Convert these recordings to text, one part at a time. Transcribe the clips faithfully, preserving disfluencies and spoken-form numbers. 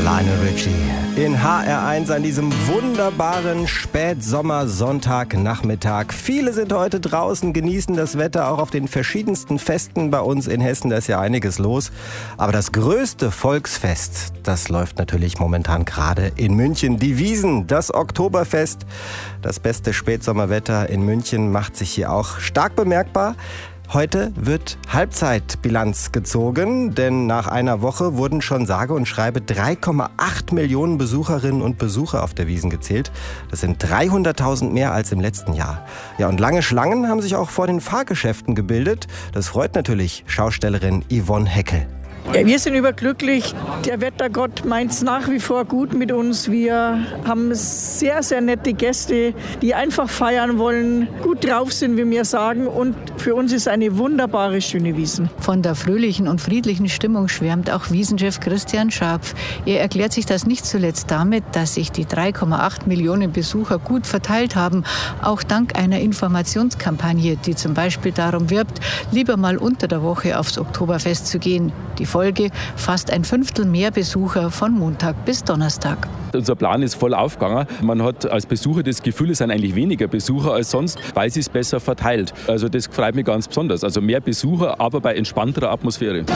Lionel Richie in H R eins an diesem wunderbaren Spätsommer-Sonntagnachmittag. Viele sind heute draußen, genießen das Wetter, auch auf den verschiedensten Festen bei uns in Hessen. Da ist ja einiges los. Aber das größte Volksfest, das läuft natürlich momentan gerade in München. Die Wiesn, das Oktoberfest. Das beste Spätsommerwetter in München macht sich hier auch stark bemerkbar. Heute wird Halbzeitbilanz gezogen, denn nach einer Woche wurden schon sage und schreibe drei Komma acht Millionen Besucherinnen und Besucher auf der Wiesn gezählt. Das sind dreihunderttausend mehr als im letzten Jahr. Ja, und lange Schlangen haben sich auch vor den Fahrgeschäften gebildet. Das freut natürlich Schaustellerin Yvonne Heckel. Ja, wir sind überglücklich. Der Wettergott meint es nach wie vor gut mit uns. Wir haben sehr, sehr nette Gäste, die einfach feiern wollen, gut drauf sind, wie wir sagen. Und für uns ist eine wunderbare, schöne Wiesn. Von der fröhlichen und friedlichen Stimmung schwärmt auch Wiesenchef Christian Scharpf. Er erklärt sich das nicht zuletzt damit, dass sich die drei Komma acht Millionen Besucher gut verteilt haben. Auch dank einer Informationskampagne, die zum Beispiel darum wirbt, lieber mal unter der Woche aufs Oktoberfest zu gehen. Die Folge: fast ein Fünftel mehr Besucher von Montag bis Donnerstag. Unser Plan ist voll aufgegangen. Man hat als Besucher das Gefühl, es sind eigentlich weniger Besucher als sonst, weil es sich besser verteilt. Also das freut mich ganz besonders. Also mehr Besucher, aber bei entspannterer Atmosphäre.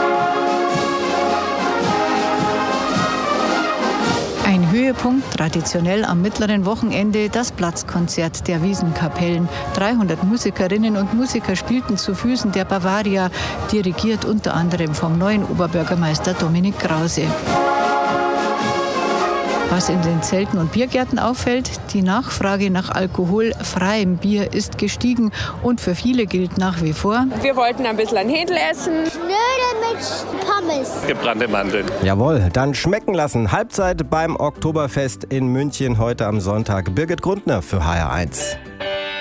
Ein Höhepunkt, traditionell am mittleren Wochenende, das Platzkonzert der Wiesenkapellen. dreihundert Musikerinnen und Musiker spielten zu Füßen der Bavaria, dirigiert unter anderem vom neuen Oberbürgermeister Dominik Krause. Was in den Zelten und Biergärten auffällt: die Nachfrage nach alkoholfreiem Bier ist gestiegen und für viele gilt nach wie vor: Wir wollten ein bisschen ein Händel essen. Knödel mit Pommes. Gebrannte Mandeln. Jawohl, dann schmecken lassen. Halbzeit beim Oktoberfest in München heute am Sonntag. Birgit Grundner für H R eins.